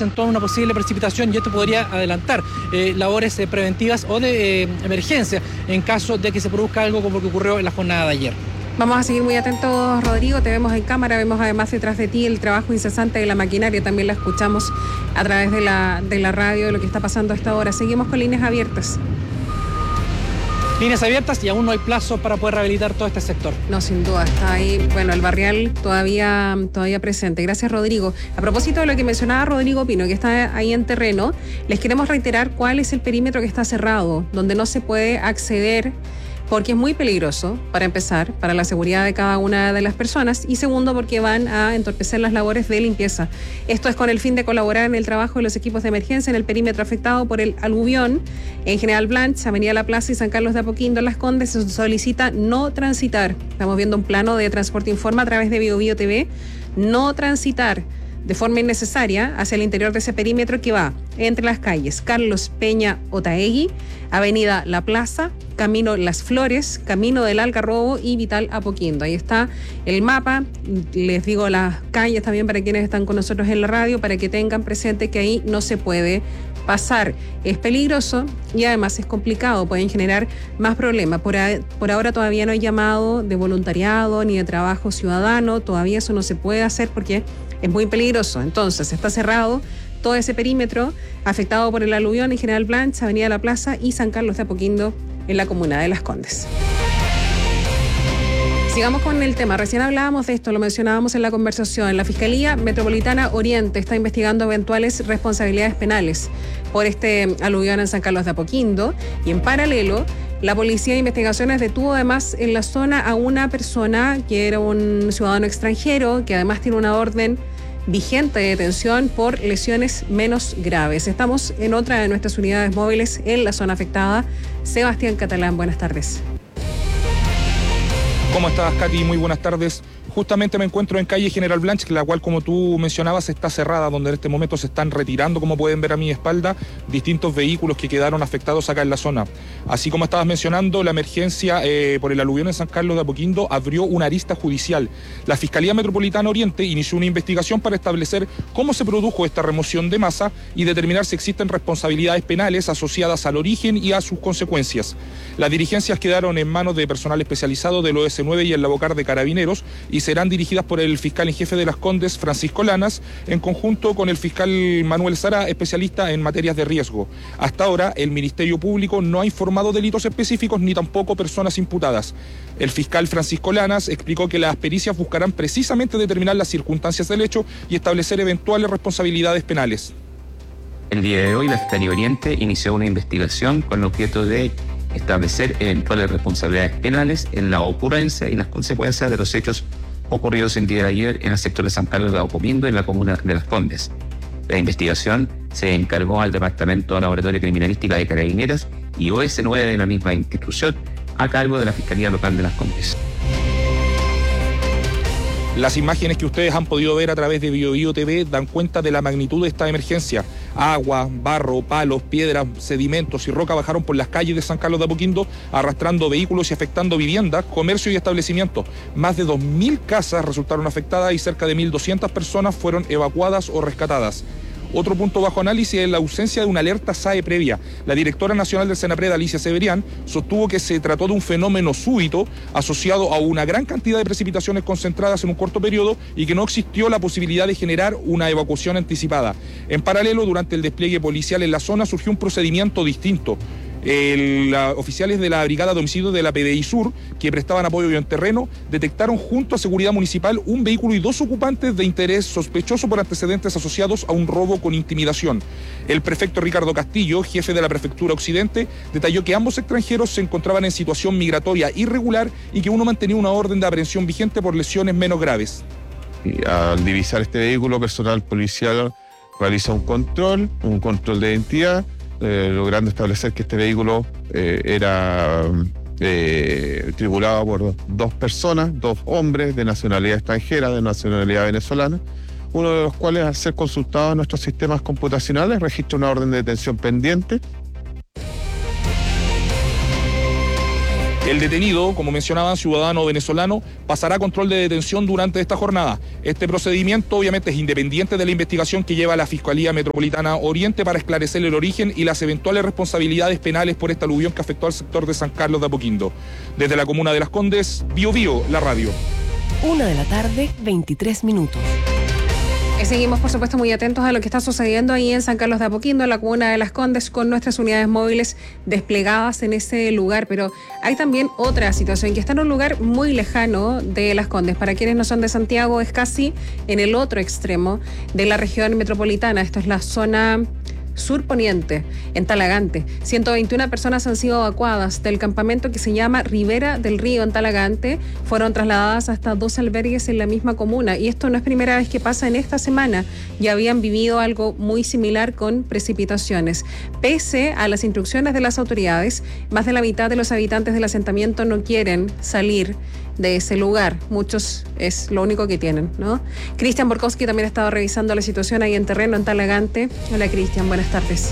presentó una posible precipitación y esto podría adelantar labores preventivas o de emergencia en caso de que se produzca algo como lo que ocurrió en la jornada de ayer. Vamos a seguir muy atentos, Rodrigo. Te vemos en cámara, vemos además detrás de ti el trabajo incesante de la maquinaria. También la escuchamos a través de la radio, de lo que está pasando a esta hora. Seguimos con líneas abiertas. Líneas abiertas y aún no hay plazo para poder rehabilitar todo este sector. No, sin duda, está ahí, bueno, el barrial todavía presente. Gracias, Rodrigo. A propósito de lo que mencionaba Rodrigo Pino, que está ahí en terreno, les queremos reiterar cuál es el perímetro que está cerrado, donde no se puede acceder, porque es muy peligroso, para empezar, para la seguridad de cada una de las personas, y segundo, porque van a entorpecer las labores de limpieza. Esto es con el fin de colaborar en el trabajo de los equipos de emergencia en el perímetro afectado por el aluvión. En General Blanch, Avenida La Plaza y San Carlos de Apoquindo, Las Condes, se solicita no transitar. Estamos viendo un plano de Transporte Informa a través de BioBio TV. No transitar de forma innecesaria hacia el interior de ese perímetro que va entre las calles Carlos Peña Otaegui, Avenida La Plaza, Camino Las Flores, Camino del Algarrobo y Vital Apoquindo. Ahí está el mapa, les digo las calles también para quienes están con nosotros en la radio, para que tengan presente que ahí no se puede pasar. Es peligroso y además es complicado, pueden generar más problemas. Por ahora todavía no hay llamado de voluntariado ni de trabajo ciudadano, todavía eso no se puede hacer porque es muy peligroso. Entonces está cerrado todo ese perímetro afectado por el aluvión en General Blanch, Avenida La Plaza y San Carlos de Apoquindo en la comuna de Las Condes. Sigamos con el tema. Recién hablábamos de esto, lo mencionábamos en la conversación. La Fiscalía Metropolitana Oriente está investigando eventuales responsabilidades penales por este aluvión en San Carlos de Apoquindo y en paralelo la Policía de Investigaciones detuvo además en la zona a una persona que era un ciudadano extranjero que además tiene una orden vigente de detención por lesiones menos graves. Estamos en otra de nuestras unidades móviles en la zona afectada. Sebastián Catalán, buenas tardes. ¿Cómo estás, Katy? Muy buenas tardes. Justamente me encuentro en calle General Blanch, la cual, como tú mencionabas, está cerrada, donde en este momento se están retirando, como pueden ver a mi espalda, distintos vehículos que quedaron afectados acá en la zona. Así como estabas mencionando, la emergencia por el aluvión en San Carlos de Apoquindo abrió una arista judicial. La Fiscalía Metropolitana Oriente inició una investigación para establecer cómo se produjo esta remoción de masa y determinar si existen responsabilidades penales asociadas al origen y a sus consecuencias. Las dirigencias quedaron en manos de personal especializado del OS9 y el Lavocar de Carabineros y serán dirigidas por el fiscal en jefe de Las Condes, Francisco Lanas, en conjunto con el fiscal Manuel Sara, especialista en materias de riesgo. Hasta ahora, el Ministerio Público no ha informado delitos específicos ni tampoco personas imputadas. El fiscal Francisco Lanas explicó que las pericias buscarán precisamente determinar las circunstancias del hecho y establecer eventuales responsabilidades penales. El día de hoy, la Fiscalía Oriente inició una investigación con el objeto de establecer eventuales responsabilidades penales en la ocurrencia y las consecuencias de los hechos ocurridos el día de ayer en el sector de San Carlos de Apoquindo, en la comuna de Las Condes. La investigación se encargó al Departamento de Laboratorio Criminalística de Carabineros y OS9 de la misma institución, a cargo de la Fiscalía Local de Las Condes. Las imágenes que ustedes han podido ver a través de BioBio TV dan cuenta de la magnitud de esta emergencia. Agua, barro, palos, piedras, sedimentos y roca bajaron por las calles de San Carlos de Apoquindo, arrastrando vehículos y afectando viviendas, comercio y establecimientos. Más de 2.000 casas resultaron afectadas y cerca de 1.200 personas fueron evacuadas o rescatadas. Otro punto bajo análisis es la ausencia de una alerta SAE previa. La directora nacional del Senapred, Alicia Severian, sostuvo que se trató de un fenómeno súbito asociado a una gran cantidad de precipitaciones concentradas en un corto periodo y que no existió la posibilidad de generar una evacuación anticipada. En paralelo, durante el despliegue policial en la zona surgió un procedimiento distinto. Oficiales de la Brigada de Homicidios de la PDI Sur, que prestaban apoyo en terreno, detectaron junto a Seguridad Municipal un vehículo y 2 ocupantes de interés sospechoso por antecedentes asociados a un robo con intimidación. El prefecto Ricardo Castillo, jefe de la Prefectura Occidente, detalló que ambos extranjeros se encontraban en situación migratoria irregular y que uno mantenía una orden de aprehensión vigente por lesiones menos graves. Al divisar este vehículo, personal policial realiza un control de identidad, logrando establecer que este vehículo era tripulado por 2 personas, 2 hombres de nacionalidad extranjera, de nacionalidad venezolana, uno de los cuales, al ser consultado en nuestros sistemas computacionales, registra una orden de detención pendiente. El detenido, como mencionaban, ciudadano venezolano, pasará control de detención durante esta jornada. Este procedimiento obviamente es independiente de la investigación que lleva la Fiscalía Metropolitana Oriente para esclarecer el origen y las eventuales responsabilidades penales por esta aluvión que afectó al sector de San Carlos de Apoquindo. Desde la comuna de Las Condes, Bio Bio, la radio. 1:23 p.m. Seguimos, por supuesto, muy atentos a lo que está sucediendo ahí en San Carlos de Apoquindo, en la comuna de Las Condes, con nuestras unidades móviles desplegadas en ese lugar. Pero hay también otra situación que está en un lugar muy lejano de Las Condes. Para quienes no son de Santiago, es casi en el otro extremo de la región metropolitana. Esto es la zona surponiente, en Talagante. 121 personas han sido evacuadas del campamento que se llama Ribera del Río en Talagante. Fueron trasladadas hasta 2 albergues en la misma comuna. Y esto no es primera vez que pasa en esta semana. Ya habían vivido algo muy similar con precipitaciones. Pese a las instrucciones de las autoridades, más de la mitad de los habitantes del asentamiento no quieren salir de ese lugar. Muchos es lo único que tienen, ¿no? Cristian Borkowski también ha estado revisando la situación ahí en terreno en Talagante. Hola, Cristian, buenas tardes.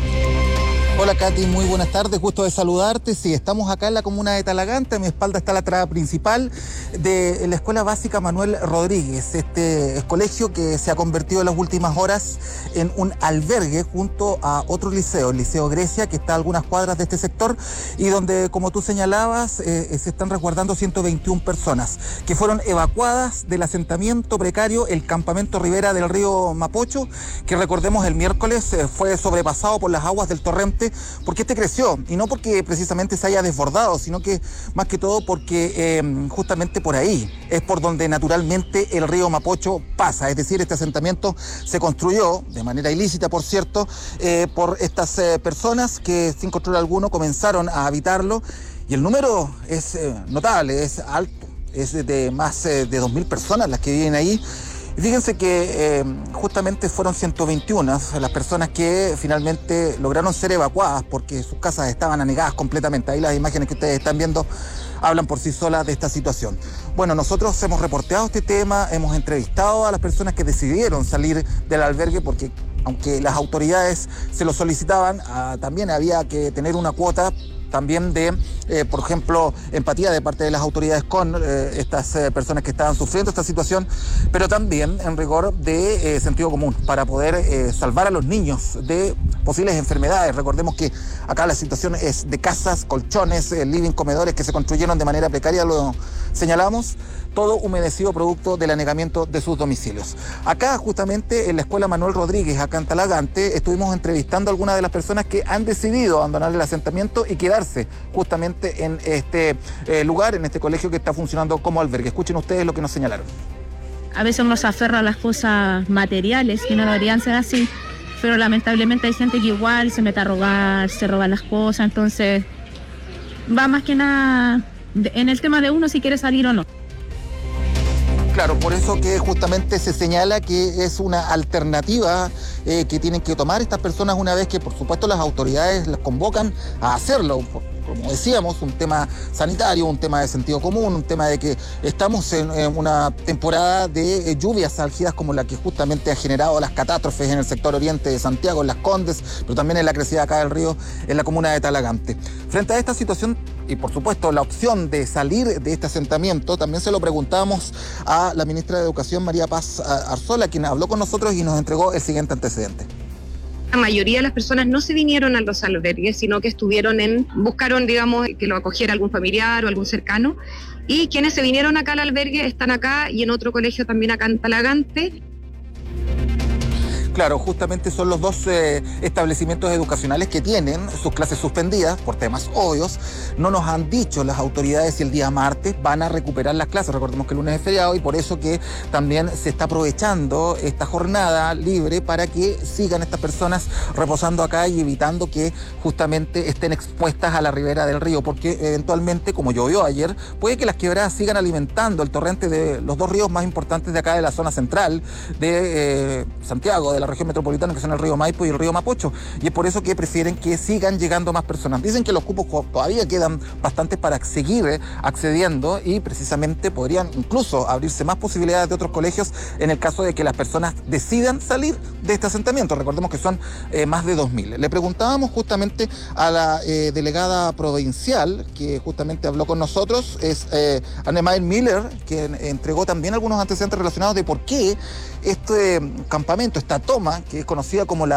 Hola, Katy, muy buenas tardes, gusto de saludarte. Sí, estamos acá en la comuna de Talagante, a mi espalda está la entrada principal de la Escuela Básica Manuel Rodríguez, este colegio que se ha convertido en las últimas horas en un albergue junto a otro liceo, el Liceo Grecia, que está a algunas cuadras de este sector y donde, como tú señalabas, se están resguardando 121 personas que fueron evacuadas del asentamiento precario, el campamento Ribera del Río Mapocho, que recordemos el miércoles fue sobrepasado por las aguas del torrente, porque este creció, y no porque precisamente se haya desbordado, sino que más que todo porque justamente por ahí es por donde naturalmente el río Mapocho pasa, es decir, este asentamiento se construyó de manera ilícita, por cierto, por estas personas que sin control alguno comenzaron a habitarlo, y el número es notable, es alto, es de más de 2.000 personas las que viven ahí. Fíjense que justamente fueron 121 las personas que finalmente lograron ser evacuadas porque sus casas estaban anegadas completamente. Ahí las imágenes que ustedes están viendo hablan por sí solas de esta situación. Bueno, nosotros hemos reporteado este tema, hemos entrevistado a las personas que decidieron salir del albergue porque aunque las autoridades se lo solicitaban, también había que tener una cuota también de, por ejemplo, empatía de parte de las autoridades con estas personas que estaban sufriendo esta situación, pero también en rigor de sentido común para poder salvar a los niños de posibles enfermedades. Recordemos que acá la situación es de casas, colchones, living, comedores que se construyeron de manera precaria, lo señalamos, todo humedecido producto del anegamiento de sus domicilios. Acá justamente en la Escuela Manuel Rodríguez, acá en Talagante, estuvimos entrevistando a algunas de las personas que han decidido abandonar el asentamiento y quedarse justamente en este lugar, en este colegio que está funcionando como albergue. Escuchen ustedes lo que nos señalaron. A veces uno se aferra a las cosas materiales que no deberían ser así, pero lamentablemente hay gente que igual se mete a robar, se roban las cosas, entonces va más que nada en el tema de uno si quiere salir o no. Claro, por eso que justamente se señala que es una alternativa que tienen que tomar estas personas una vez que, por supuesto, las autoridades las convocan a hacerlo. Como decíamos, un tema sanitario, un tema de sentido común, un tema de que estamos en una temporada de lluvias álgidas como la que justamente ha generado las catástrofes en el sector oriente de Santiago, en Las Condes, pero también en la crecida acá del río, en la comuna de Talagante. Frente a esta situación, y por supuesto la opción de salir de este asentamiento, también se lo preguntamos a la ministra de Educación, María Paz Arzola, quien habló con nosotros y nos entregó el siguiente antecedente. La mayoría de las personas no se vinieron a los albergues, sino que buscaron, digamos, que lo acogiera algún familiar o algún cercano. Y quienes se vinieron acá al albergue están acá y en otro colegio también acá en Talagante. Claro, justamente son los dos establecimientos educacionales que tienen sus clases suspendidas por temas obvios. No nos han dicho las autoridades si el día martes van a recuperar las clases. Recordemos que el lunes es feriado y por eso que también se está aprovechando esta jornada libre para que sigan estas personas reposando acá y evitando que justamente estén expuestas a la ribera del río, porque eventualmente, como llovió ayer, puede que las quebradas sigan alimentando el torrente de los dos ríos más importantes de acá de la zona central de Santiago, de la la región metropolitana, que son el río Maipo y el río Mapocho, y es por eso que prefieren que sigan llegando más personas. Dicen que los cupos todavía quedan bastantes para seguir accediendo y precisamente podrían incluso abrirse más posibilidades de otros colegios en el caso de que las personas decidan salir de este asentamiento. Recordemos que son más de 2.000. Le preguntábamos justamente a la delegada provincial que justamente habló con nosotros, es Annemarie Miller, quien entregó también algunos antecedentes relacionados de por qué este campamento, esta toma, que es conocida como la